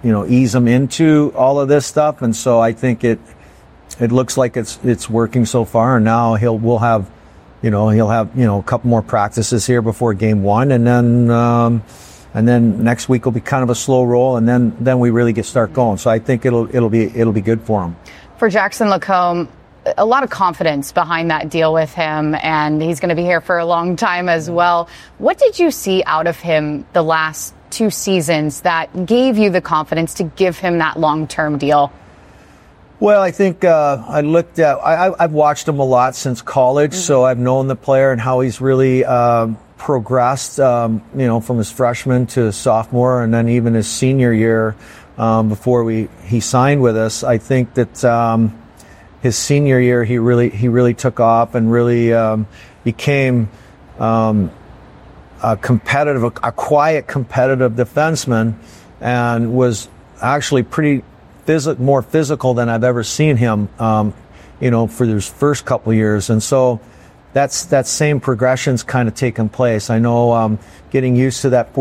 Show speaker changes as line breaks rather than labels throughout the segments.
ease him into all of this stuff. And so I think it looks like it's working so far. And now he'll have a couple more practices here before game 1, and then next week will be kind of a slow roll, and then we really start going. So I think it'll be good for him.
For Jackson Lacombe, a lot of confidence behind that deal with him, and he's going to be here for a long time as well. What did you see out of him the last 2 seasons that gave you the confidence to give him that long-term deal?
Well, I think I've watched him a lot since college, so I've known the player and how he's really progressed, from his freshman to sophomore, and then even his senior year before he signed with us. I think that his senior year he really took off and really became a quiet competitive defenseman, and was actually more physical than I've ever seen him, for his first couple of years. And so that same progression's kind of taken place. I know getting used to that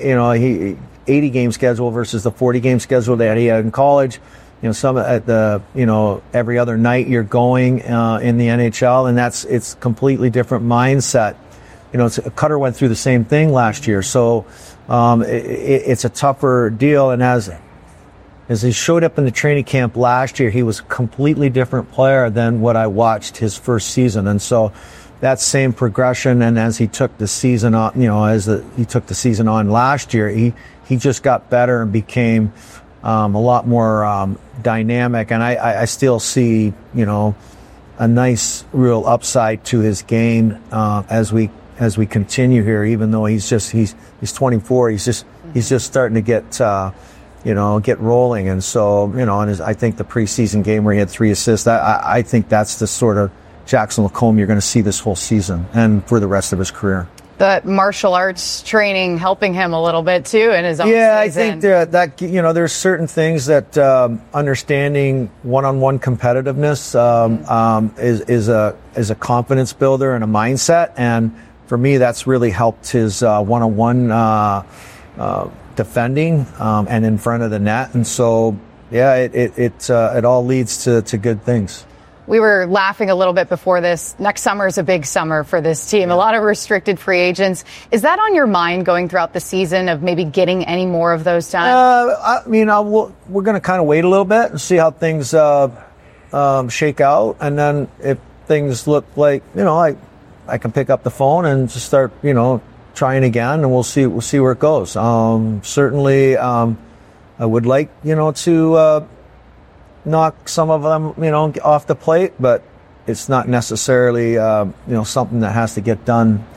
80 game schedule versus the 40 game schedule that he had in college. Some at every other night you're going in the NHL, and it's completely different mindset. Cutter went through the same thing last year, so it's a tougher deal. And as he showed up in the training camp last year, he was a completely different player than what I watched his first season. And so that same progression, and as he took the season on, he took the season on last year, he just got better and became a lot more dynamic. And I still see, a nice real upside to his game as we continue here, even though he's 24, he's just starting to get rolling. And so, I think the preseason game where he had 3 assists, I think that's the sort of Jackson Lacombe you're going to see this whole season and for the rest of his career.
The martial arts training helping him a little bit too in his own season.
I think that there's certain things that understanding one-on-one competitiveness is a confidence builder and a mindset. And for me, that's really helped his one-on-one defending and in front of the net. And so, it all leads to good things.
We were laughing a little bit before this. Next summer is a big summer for this team. A lot of restricted free agents. Is that on your mind going throughout the season of maybe getting any more of those done?
We're going to kind of wait a little bit and see how things shake out. And then if things look like, I can pick up the phone and just start, trying again, and we'll see where it goes. Certainly, I would like, to knock some of them, off the plate, but it's not necessarily, something that has to get done,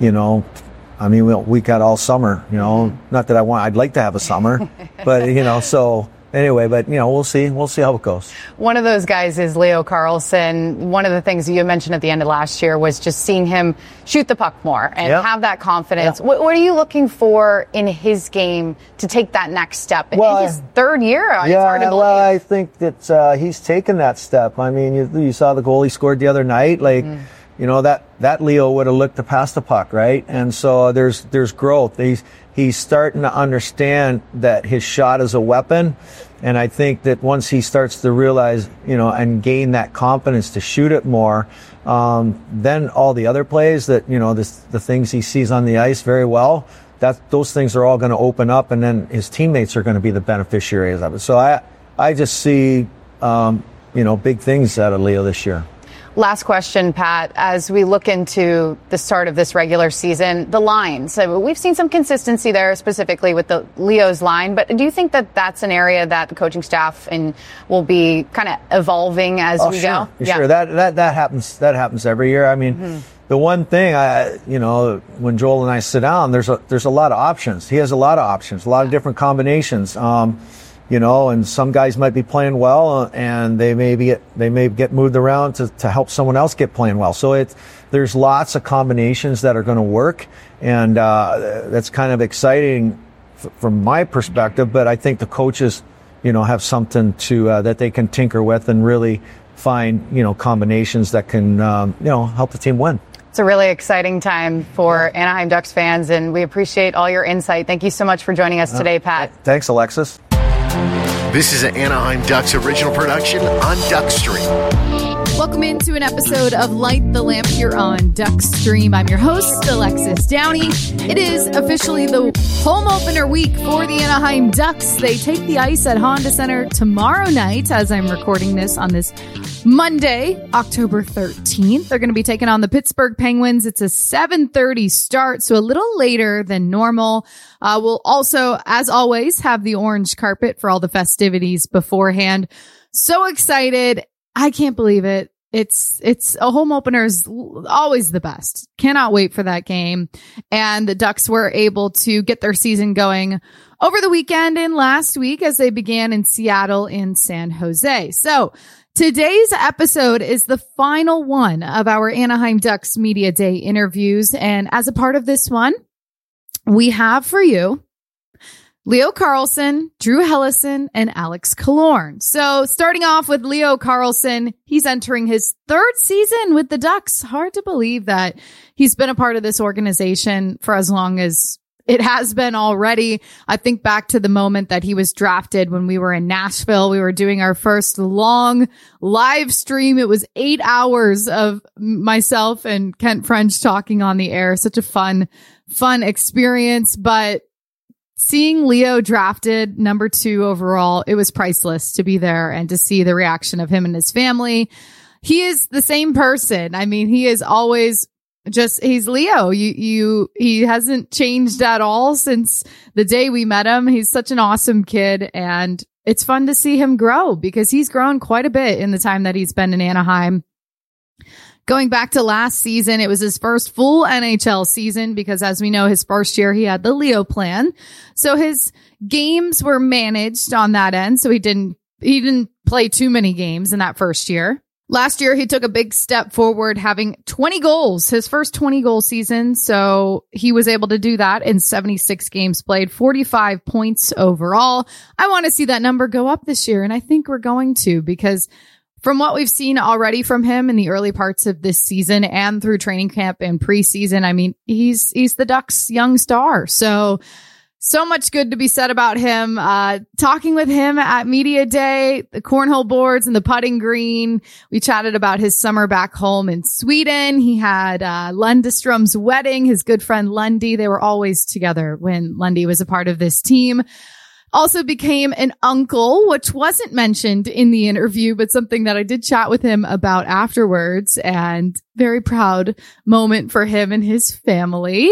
we got all summer, not that I'd like to have a summer, but, so anyway, but, we'll see how it goes.
One of those guys is Leo Carlsson. One of the things you mentioned at the end of last year was just seeing him shoot the puck more and have that confidence. What are you looking for in his game to take that next step? In his 3rd year, it's hard to believe.
Well, I think that he's taken that step. I mean, you saw the goal he scored the other night. That Leo would have looked to pass the puck, right? And so there's growth. He's starting to understand that his shot is a weapon. And I think that once he starts to realize, and gain that confidence to shoot it more, then all the other plays that, the things he sees on the ice very well, those things are all going to open up, and then his teammates are going to be the beneficiaries of it. So I just see, big things out of Leo this year.
Last question, Pat. As we look into the start of this regular season, the lines, we've seen some consistency there, specifically with the Leo's line. But do you think that that's an area that the coaching staff will be kind of evolving as we go?
Sure. That happens. That happens every year. I mean, the one thing when Joel and I sit down, there's a lot of options. He has a lot of options, a lot of different combinations. And some guys might be playing well, and they may get moved around to help someone else get playing well. So there's lots of combinations that are going to work, and that's kind of exciting from my perspective. But I think the coaches, have something to that they can tinker with and really find combinations that can help the team win.
It's a really exciting time for Anaheim Ducks fans, and we appreciate all your insight. Thank you so much for joining us today, Pat.
Thanks, Alexis.
This is an Anaheim Ducks original production on Duckstream.
Welcome into an episode of Light the Lamp here on Duckstream. I'm your host, Alexis Downey. It is officially the home opener week for the Anaheim Ducks. They take the ice at Honda Center tomorrow night as I'm recording this on this Monday, October 13th. They're going to be taking on the Pittsburgh Penguins. It's a 7:30 start, so a little later than normal. We'll also, as always, have the orange carpet for all the festivities beforehand. So excited. I can't believe it. It's a home opener is always the best. Cannot wait for that game. And the Ducks were able to get their season going over the weekend and last week as they began in Seattle and San Jose. So today's episode is the final one of our Anaheim Ducks Media Day interviews. And as a part of this one, we have for you Leo Carlsson, Drew Helleson, and Alex Killorn. So starting off with Leo Carlsson, he's entering his third season with the Ducks. Hard to believe that he's been a part of this organization for as long as it has been already. I think back to the moment that he was drafted when we were in Nashville. We were doing our first long live stream. It was 8 hours of myself and Kent French talking on the air. Such a fun experience. But seeing Leo drafted number 2 overall, it was priceless to be there and to see the reaction of him and his family. He is the same person. I mean, he is always he's Leo. He hasn't changed at all since the day we met him. He's such an awesome kid, and it's fun to see him grow because he's grown quite a bit in the time that he's been in Anaheim. Going back to last season, it was his first full NHL season because, as we know, his first year he had the Leo plan. So his games were managed on that end. So he didn't play too many games in that first year. Last year, he took a big step forward, having 20 goals, his first 20-goal season. So he was able to do that in 76 games played, 45 points overall. I want to see that number go up this year, and I think we're going to, because from what we've seen already from him in the early parts of this season and through training camp and preseason, I mean, he's the Ducks' young star. So much good to be said about him. Talking with him at Media Day, the cornhole boards and the putting green. We chatted about his summer back home in Sweden. He had Lundstrom's wedding, his good friend Lundy. They were always together when Lundy was a part of this team. Also became an uncle, which wasn't mentioned in the interview, but something that I did chat with him about afterwards, and very proud moment for him and his family.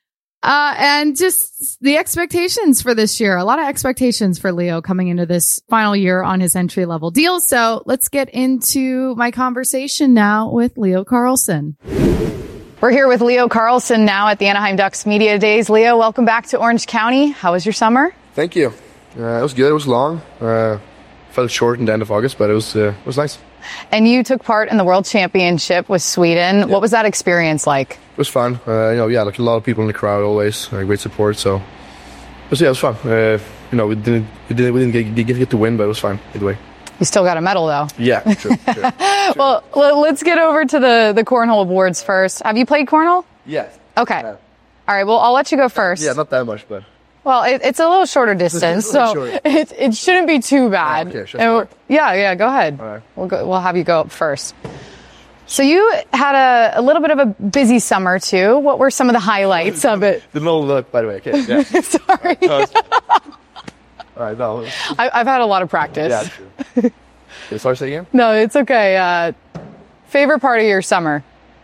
And just the expectations for this year, a lot of expectations for Leo coming into this final year on his entry level deal. So let's get into my conversation now with Leo Carlsson.
We're here with Leo Carlsson now at the Anaheim Ducks Media Days. Leo, welcome back to Orange County. How was your summer?
Thank you. It was good. It was long. Felt short in the end of August, but it was nice.
And you took part in the World Championship with Sweden. Yeah. What was that experience like?
It was fun. Like a lot of people in the crowd, always great support. So, it was fun. We didn't get to win, but it was fun either way.
You still got a medal, though.
Yeah, true.
Well, let's get over to the cornhole boards first. Have you played cornhole?
Yes.
Okay. All right. Well, I'll let you go first.
Yeah, not that much, but.
Well, it's a little shorter distance, so it shouldn't be too bad.
Okay, sure.
Yeah, go ahead.
All right.
We'll have you go up first. So you had a little bit of a busy summer, too. What were some of the highlights of it?
The middle of the, by the way, okay. Yeah.
Sorry.
All right, no.
I've had a lot of practice.
Yeah, true. Sorry, say again?
No, it's okay. Favorite part of your summer?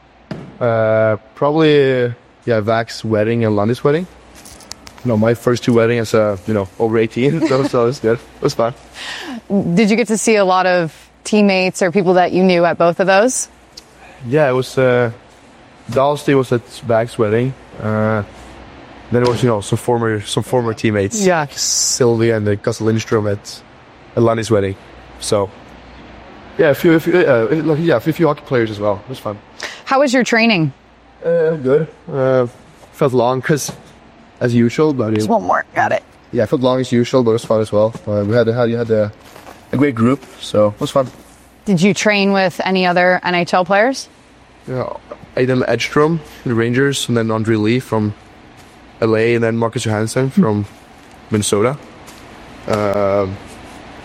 Probably, Vac's wedding and Lundy's wedding. My first 2 weddings as over 18, so it was good. It was fun.
Did you get to see a lot of teammates or people that you knew at both of those?
Yeah, it was, Dalsty was at Vac's wedding. Then it was, some former teammates.
Yeah.
Sylvia and Gustav Lindstrom at Lundy's wedding. So, yeah, a few hockey players as well. It was fun.
How was your training?
Good. Felt long because, as usual, but
just one more. Got it.
Yeah, I felt long as usual, but it was fun as well. We had a great group, so it was fun.
Did you train with any other NHL players?
Yeah, Aiden Edstrom, the Rangers, and then Andre Lee from LA, and then Marcus Johansson from Minnesota.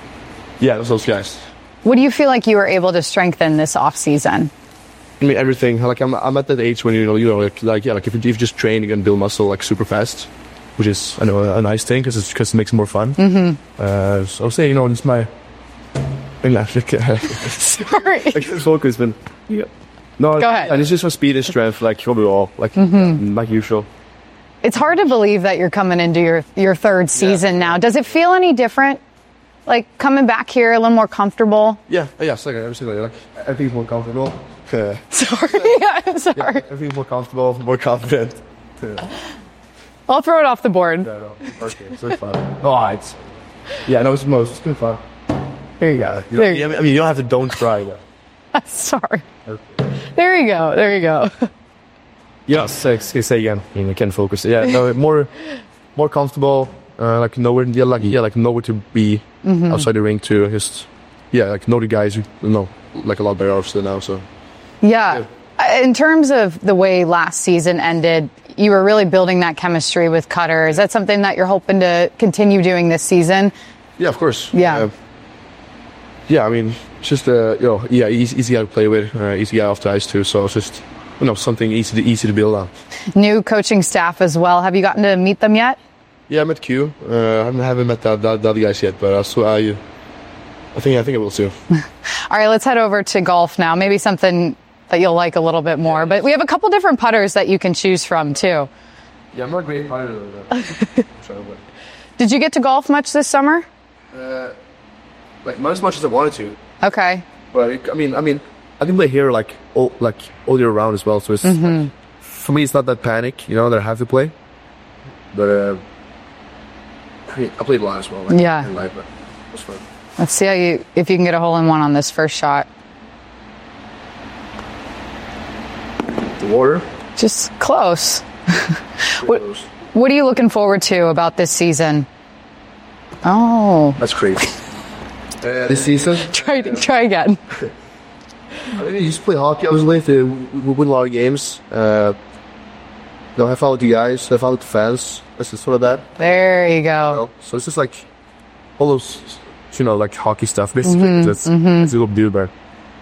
those guys.
What do you feel like you were able to strengthen this off season?
I mean, everything. Like I'm at that age when if you just train, you can build muscle like super fast, which is I know a nice thing because it makes it more fun. Mm-hmm. So I'll say it's my.
Sorry.
Focus, but yeah. No,
go ahead.
And it's just my speed and strength, like overall, like usual.
It's hard to believe that you're coming into your third season now. Does it feel any different? Like coming back here a little more comfortable?
Yeah, absolutely. Like everything's more comfortable.
Sorry, I'm sorry.
Yeah, everything's more comfortable, more confident.
I'll throw it off the board.
No, okay, it's really fun. It's been fun.
There you go.
I mean, you don't have to don't try that.
Sorry. Okay. There you go.
Yeah, say again. You can focus. Yeah, no, more comfortable. Like nowhere to be outside the ring to just know the guys like a lot better obviously now. So
yeah. In terms of the way last season ended, you were really building that chemistry with Cutter. Is that something that you're hoping to continue doing this season?
Yeah, of course.
Yeah.
I mean, it's just easy guy to play with, easy guy off the ice too. So it's just something easy to build on. New
coaching staff as well. Have you gotten to meet them yet?
Yeah, I met Q. I haven't met the other guys yet, but I think I will too.
All right, let's head over to golf now. Maybe something that you'll like a little bit more. But we have a couple different putters that you can choose from too.
Yeah, I'm not a great putter though.
Did you get to golf much this summer?
Not as much as I wanted to.
Okay.
But I mean, I can play here all year round as well. So it's for me, it's not that panic, that I have to play. But I played a lot as well. In life, but it was fun.
Let's see if you can get a hole-in-one on this first shot.
The water?
Just close. What are you looking forward to about this season? Oh.
That's crazy. This season?
Try again.
I mean, you just play hockey. I was late to win a lot of games. I followed you guys. I followed the fans. It's sort of that.
There you go.
So it's just like all those, like hockey stuff. Basically, that's a little bit better.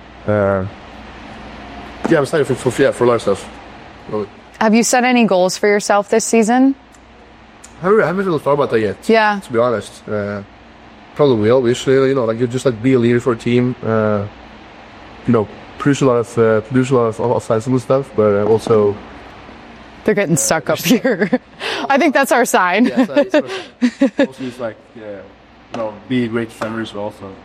I'm excited for a lot of stuff. Really.
Have you set any goals for yourself this season?
I haven't really thought about that yet.
Yeah.
To be honest, probably will. Usually, you just be a leader for a team. Produce a lot of offensive stuff, but also.
They're getting stuck up here. I think that's our sign.
Yeah, also just be a great defender as well. So.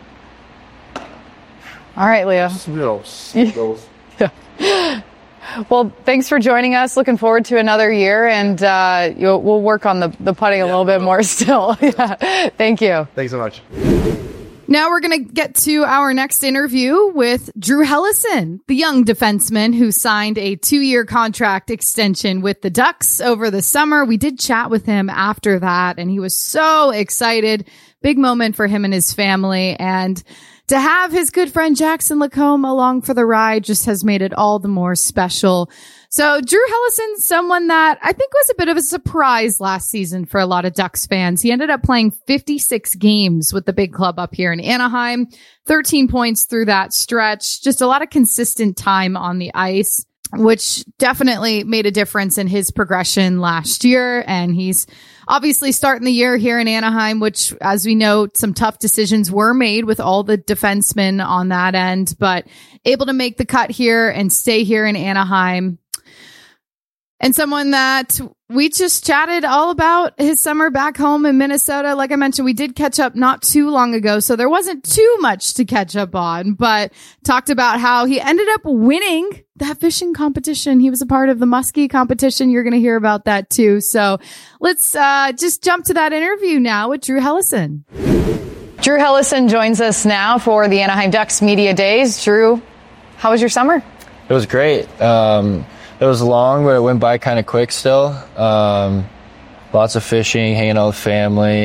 All right, Leo.
Goals.
Yeah. Well, thanks for joining us. Looking forward to another year, and we'll work on the putting a little bit more still. Yeah. Thank you.
Thanks so much.
Now we're going to get to our next interview with Drew Helleson, the young defenseman who signed a 2-year contract extension with the Ducks over the summer. We did chat with him after that, and he was so excited. Big moment for him and his family. And to have his good friend Jackson Lacombe along for the ride just has made it all the more special. So Drew Helleson, someone that I think was a bit of a surprise last season for a lot of Ducks fans. He ended up playing 56 games with the big club up here in Anaheim, 13 points through that stretch, just a lot of consistent time on the ice, which definitely made a difference in his progression last year. And he's obviously starting the year here in Anaheim, which, as we know, some tough decisions were made with all the defensemen on that end, but able to make the cut here and stay here in Anaheim. And someone that we just chatted all about his summer back home in Minnesota. Like I mentioned, we did catch up not too long ago, so there wasn't too much to catch up on, but talked about how he ended up winning that fishing competition. He was a part of the Muskie competition. You're going to hear about that too. So let's just jump to that interview now with Drew Helleson.
Drew Helleson joins us now for the Anaheim Ducks Media Days. Drew, how was your summer?
It was great. It was long, but it went by kind of quick still. Lots of fishing, hanging out with family.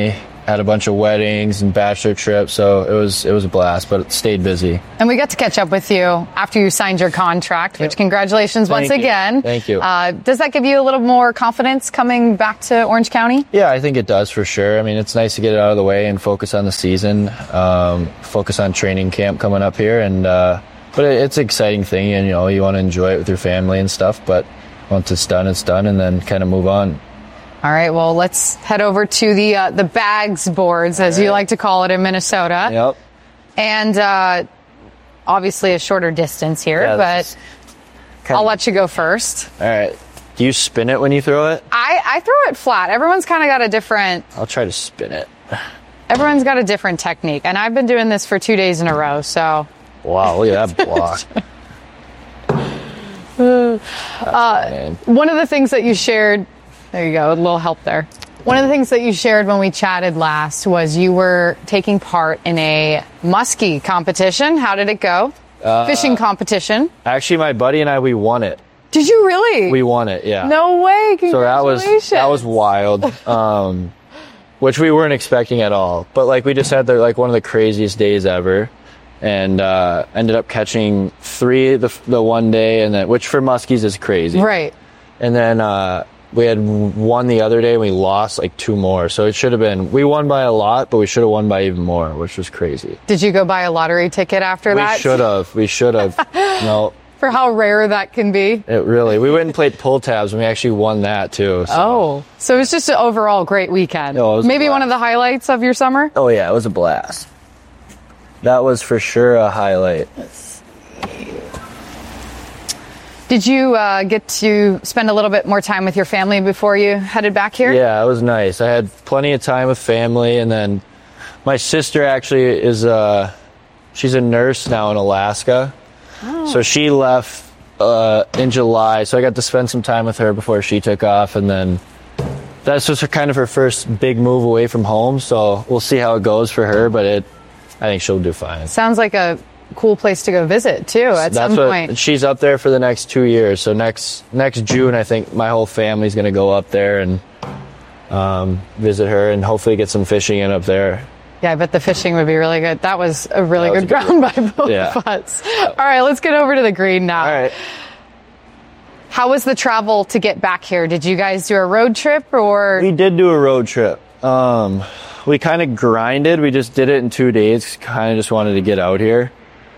had a bunch of weddings and bachelor trips, so it was a blast, but it stayed busy.
And we got to catch up with you after you signed your contract, which congratulations once again.
Thank you.
Does that give you a little more confidence coming back to Orange County?
Yeah, I think it does for sure. I mean, it's nice to get it out of the way and focus on the season, focus on training camp coming up here, and but it's an exciting thing, and you want to enjoy it with your family and stuff. But once it's done, and then kind of move on.
All right, well, let's head over to the bags boards, as you like to call it in Minnesota.
Yep.
And obviously a shorter distance here, but I'll let you go first.
All right. Do you spin it when you throw it?
I throw it flat. Everyone's kind of got a different...
I'll try to spin it.
Everyone's got a different technique, and I've been doing this for 2 days in a row, so...
Wow, look at that block.
One of the things that you shared... There you go, a little help there. One of the things that you shared when we chatted last was you were taking part in a muskie competition. How did it go? Fishing competition.
Actually, my buddy and I, we won it.
Did you really?
We won it, yeah.
No way, congratulations.
So that was wild, which we weren't expecting at all. But we just had one of the craziest days ever, and ended up catching 3 the one day, and then, which for muskies is crazy.
Right.
And then we had won the other day, and we lost 2 more. So it should have been, we won by a lot, but we should have won by even more, which was crazy.
Did you go buy a lottery ticket after that?
We should have. No.
For how rare that can be.
We went and played pull tabs, and we actually won that too. So
it was just an overall great weekend.
No, it was
maybe one of the highlights of your summer?
Oh yeah, it was a blast. That was for sure a highlight.
Did you get to spend a little bit more time with your family before you headed back here?
Yeah, it was nice. I had plenty of time with family, and then my sister actually is she's a nurse now in Alaska. Oh. So she left in July, so I got to spend some time with her before she took off, and then that's just kind of her first big move away from home, so we'll see how it goes for her, but I think she'll do fine.
Sounds like a cool place to go visit too at some point.
She's up there for the next 2 years, so next June I think my whole family's going to go up there and visit her and hopefully get some fishing in up there.
Yeah, I bet the fishing would be really good. That was a really good round by both of us. All right, let's get over to the green now.
All right.
How was the travel to get back here? Did you guys do a road trip or?
We did do a road trip. We kind of grinded. We just did it in 2 days. Kind of just wanted to get out here.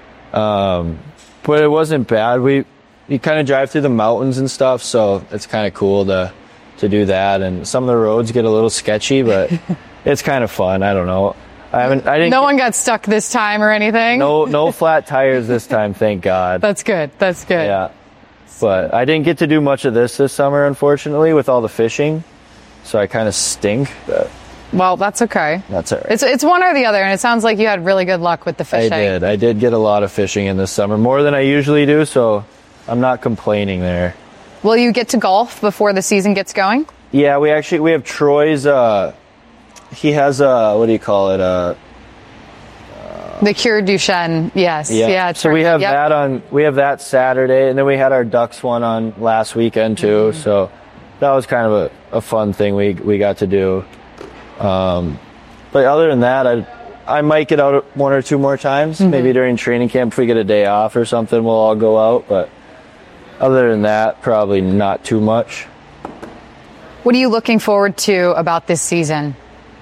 But it wasn't bad. We kind of drive through the mountains and stuff, so it's kind of cool to do that. And some of the roads get a little sketchy, but it's kind of fun. I don't know.
No one got stuck this time or anything?
No flat tires this time, thank God.
That's good.
Yeah. But I didn't get to do much of this summer, unfortunately, with all the fishing. So I kind of stink. But
well, that's okay.
That's all right.
It's one or the other, and it sounds like you had really good luck with the fishing.
I did get a lot of fishing in this summer, more than I usually do, so I'm not complaining there.
Will you get to golf before the season gets going?
Yeah, we have Troy's, he has what do you call it?
The Cure Duchenne, yes. Yeah.
So we have that Saturday, and then we had our Ducks one on last weekend too. Mm-hmm. So that was kind of a fun thing we got to do. But other than that, I might get out 1 or 2 more times. Mm-hmm. Maybe during training camp, if we get a day off or something, we'll all go out. But other than that, probably not too much.
What are you looking forward to about this season?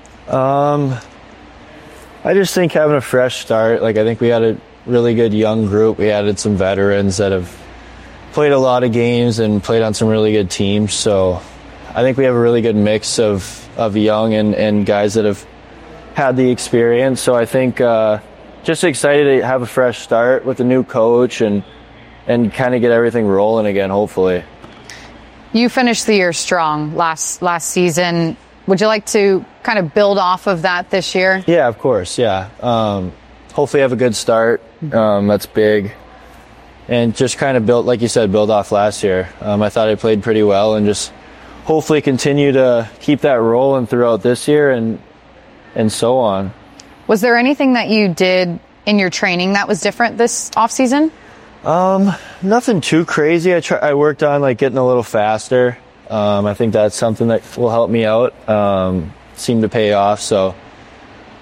I just think having a fresh start. I think we had a really good young group. We added some veterans that have played a lot of games and played on some really good teams. So I think we have a really good mix of young and guys that have had the experience. So I think just excited to have a fresh start with a new coach and kind of get everything rolling again, hopefully.
You finished the year strong last season. Would you like to kind of build off of that this year?
Yeah, of course, yeah. Hopefully have a good start. That's big. And just kind of build off last year. I thought I played pretty well and just hopefully continue to keep that rolling throughout this year and so on.
Was there anything that you did in your training that was different this offseason?
Nothing too crazy. I worked on getting a little faster. I think that's something that will help me out. Seemed to pay off. So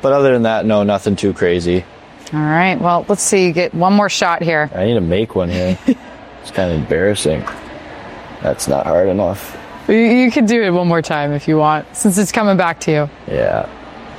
But other than that, no, nothing too crazy.
All right. Well, let's see. Get one more shot here.
I need to make one here. It's kind of embarrassing. That's not hard enough.
You can do it one more time if you want, since it's coming back to you.
Yeah.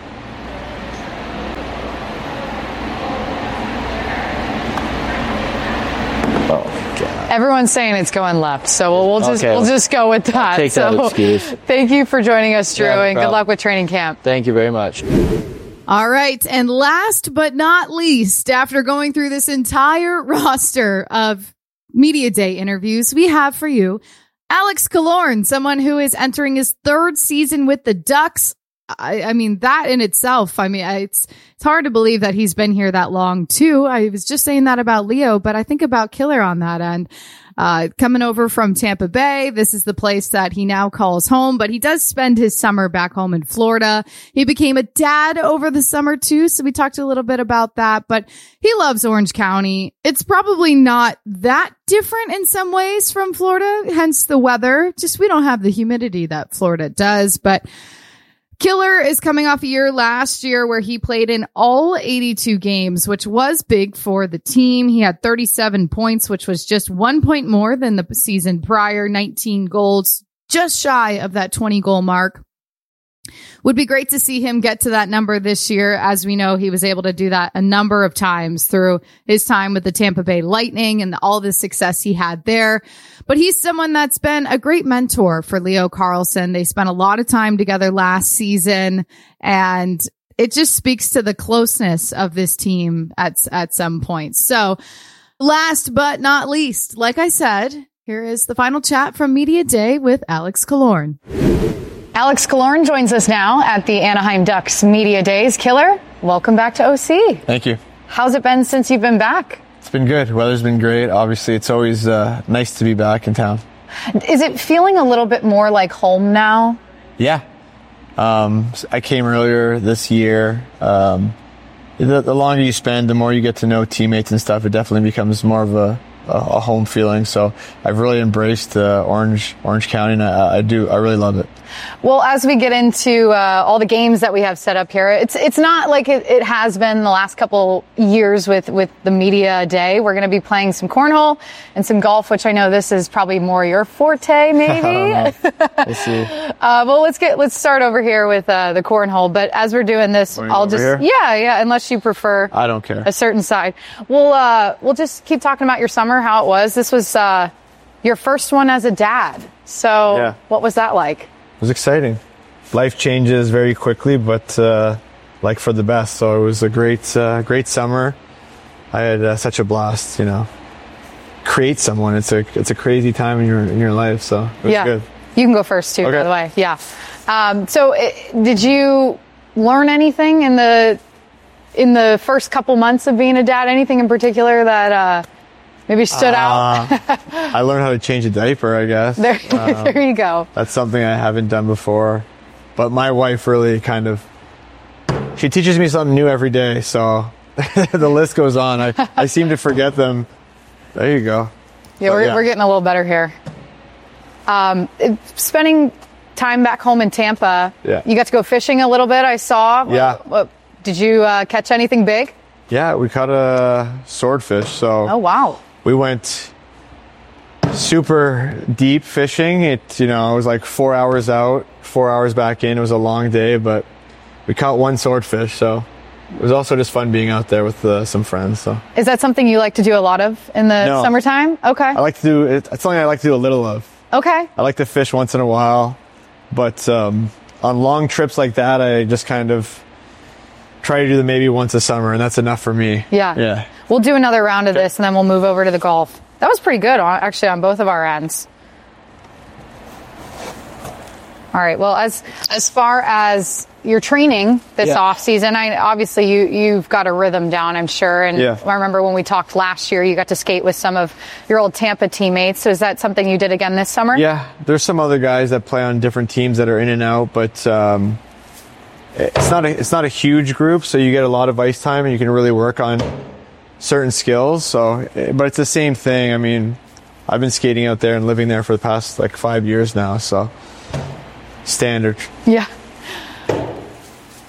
Oh, God.
Everyone's saying it's going left, so we'll just go with that.
Take that excuse.
Thank you for joining us, Drew,
Yeah, no
and good
problem.
luck with training camp.
Thank you very much.
All right. And last but not least, after going through this entire roster of media day interviews, we have for you Alex Killorn, someone who is entering his third season with the Ducks. I mean, that in itself, it's hard to believe that he's been here that long too. I was just saying that about Leo, but I think about Killer on that end. Coming over from Tampa Bay, this is the place that he now calls home, but he does spend his summer back home in Florida. He became a dad over the summer too, so we talked a little bit about that, but he loves Orange County. It's probably not that different in some ways from Florida, hence the weather. Just we don't have the humidity that Florida does, but Killer is coming off a year last year where he played in all 82 games, which was big for the team. He had 37 points, which was just 1 point more than the season prior, 19 goals, just shy of that 20 goal mark. Would be great to see him get to that number this year. As we know, he was able to do that a number of times through his time with the Tampa Bay Lightning and all the success he had there. But he's someone that's been a great mentor for Leo Carlsson. They spent a lot of time together last season, and it just speaks to the closeness of this team at some point. So last but not least, like I said, here is the final chat from Media Day with Alex Killorn.
Alex Killorn joins us now at the Anaheim Ducks Media Days. Killer, welcome back to OC.
Thank you.
How's it been since you've been back?
It's been good. Weather's been great. Obviously, it's always nice to be back in town.
Is it feeling a little bit more like home now?
Yeah. I came earlier this year. The longer you spend, the more you get to know teammates and stuff. It definitely becomes more of a home feeling. So I've really embraced Orange County, and I really love it.
Well, as we get into all the games that we have set up here, it's not like it has been the last couple years with the media day. We're going to be playing some cornhole and some golf, which I know this is probably more your forte, maybe.
We'll see.
Well, let's start over here with the cornhole. But as we're doing this, I'll just unless you prefer,
I don't care,
a certain side. We'll just keep talking about your summer, how it was. This was your first one as a dad. So What was that like?
It was exciting. Life changes very quickly, but like for the best. So it was a great summer. I had such a blast. Create someone. It's a crazy time in your life. So it was good.
You can go first too, by the way. Yeah. Did you learn anything in the first couple months of being a dad? Anything in particular that maybe stood out?
I learned how to change a diaper, I guess.
There you go.
That's something I haven't done before. But my wife really she teaches me something new every day. So the list goes on. I seem to forget them. There you go.
Yeah, we're getting a little better here. Spending time back home in Tampa, you got to go fishing a little bit, I saw.
Yeah.
Did you catch anything big?
Yeah, we caught a swordfish. So.
Oh, wow.
We went super deep fishing. It was like 4 hours out, 4 hours back in. It was a long day, but we caught one swordfish. So it was also just fun being out there with some friends. So
is that something you like to do a lot of in the summertime? Okay.
I like to do it. It's something I like to do a little of.
Okay.
I like to fish once in a while, but on long trips like that, I just kind of try to do them maybe once a summer, and that's enough for me.
Yeah. We'll do another round of this, and then we'll move over to the golf. That was pretty good, actually, on both of our ends. All right. Well, as far as your training this off season, obviously you've got a rhythm down, I'm sure. And I remember when we talked last year, you got to skate with some of your old Tampa teammates. So is that something you did again this summer?
Yeah. There's some other guys that play on different teams that are in and out, but it's not a huge group, so you get a lot of ice time and you can really work on certain skills. So, but it's the same thing. I mean, I've been skating out there and living there for the past 5 years now, so standard.
Yeah.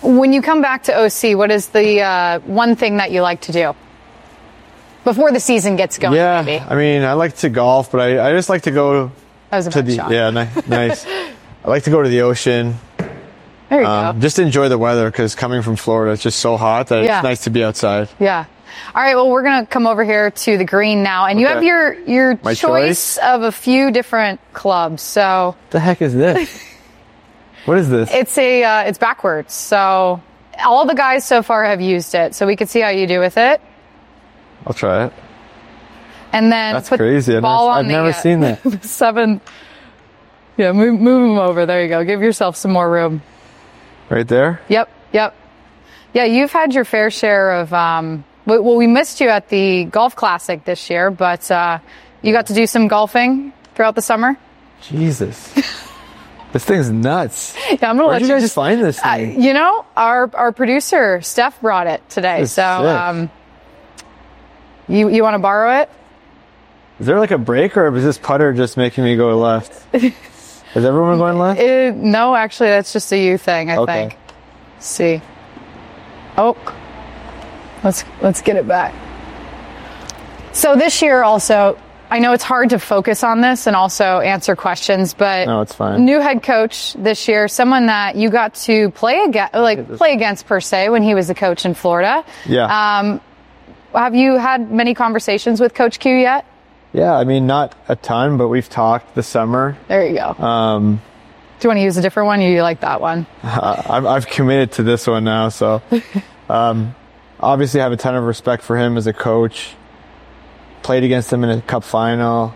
When you come back to OC, what is the one thing that you like to do before the season gets going?
Yeah,
maybe?
I mean, I like to golf, but I just like to go
That was a
to
bad
the
shot.
nice. I like to go to the ocean.
There you go.
Just enjoy the weather because coming from Florida, it's just so hot that
Yeah.
it's nice to be outside.
Yeah. All right. Well, we're going to come over here to the green now, and you
Okay.
have your
My
choice of a few different clubs. So
What the heck is this? What is this?
it's backwards. So all the guys so far have used it. So we can see how you do with it,
I'll try it.
and then
That's
put
crazy.
the ball on
I've never seen that.
the 7. Yeah, move them over. There you go. Give yourself some more room.
Right there?
Yep. Yeah, you've had your fair share of. Well, we missed you at the Golf Classic this year, but you got to do some golfing throughout the summer.
Jesus. This thing's nuts.
Yeah, I'm gonna
Where'd
let
you
you
guys find this thing?
You know, our producer Steph brought it today,
That's
so you want to borrow it?
Is there like a break or is this putter just making me go left? Is everyone going left?
No, actually, that's just a you thing. I
Okay.
think. See. Oh, let's get it back. So this year also, I know it's hard to focus on this and also answer questions, but
No, it's fine.
new head coach this year, someone that you got to play against per se when he was the coach in Florida.
Yeah.
Have you had many conversations with Coach Q yet?
Yeah, I mean, not a ton, but we've talked this summer.
There you go. Do you want to use a different one, or do you like that one?
I've committed to this one now, so obviously I have a ton of respect for him as a coach. Played against him in a cup final.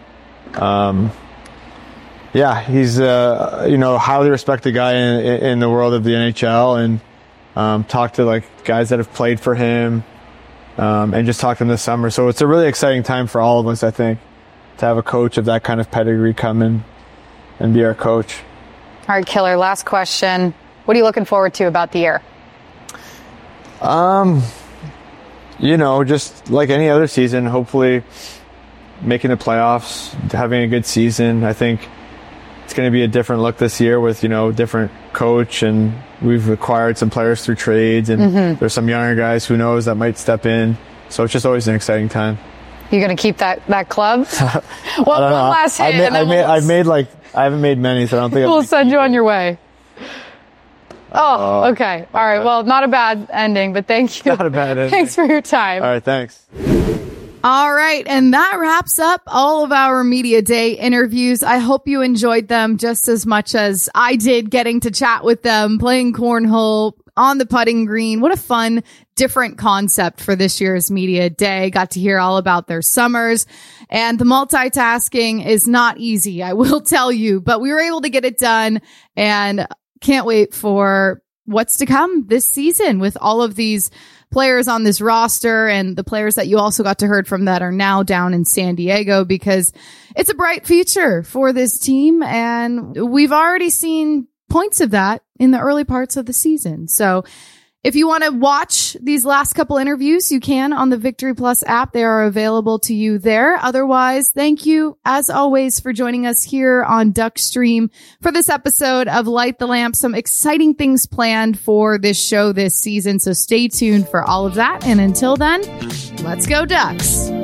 He's highly respected guy in the world of the NHL, and talked to like guys that have played for him, and just talked to him this summer. So it's a really exciting time for all of us, I think, to have a coach of that kind of pedigree come in and be our coach.
All right, Killer, last question. What are you looking forward to about the year?
Just like any other season, hopefully making the playoffs, having a good season. I think it's going to be a different look this year with, different coach, and we've acquired some players through trades, and there's some younger guys who knows that might step in. So it's just always an exciting time.
You going to keep that club? Well, one last hit.
I haven't made many, so I don't think
we'll send you on your way. Oh, okay. All right. Well, not a bad ending, but thank you.
Not a bad ending.
Thanks for your time.
All right, thanks.
All right. And that wraps up all of our Media Day interviews. I hope you enjoyed them just as much as I did getting to chat with them, playing cornhole on the putting green. What a fun, different concept for this year's Media Day. Got to hear all about their summers, and the multitasking is not easy, I will tell you, but we were able to get it done, and can't wait for what's to come this season with all of these players on this roster and the players that you also got to hear from that are now down in San Diego, because it's a bright future for this team. And we've already seen points of that in the early parts of the season. So if you want to watch these last couple interviews, you can on the Victory Plus app. They are available to you there. Otherwise, thank you, as always, for joining us here on Duckstream for this episode of Light the Lamp. Some exciting things planned for this show this season, so stay tuned for all of that. And until then, let's go Ducks.